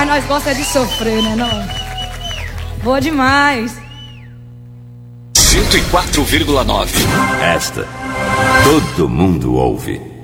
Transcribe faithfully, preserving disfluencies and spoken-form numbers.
mas nós gostamos de sofrer, né não? Boa demais. cento e quatro vírgula nove. Esta todo mundo ouve.